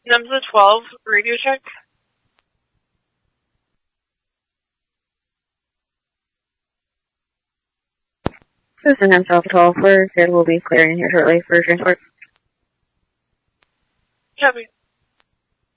Number 12, radio check. This is Alpha 12. We're good. We'll be clearing here shortly for transport. Copy.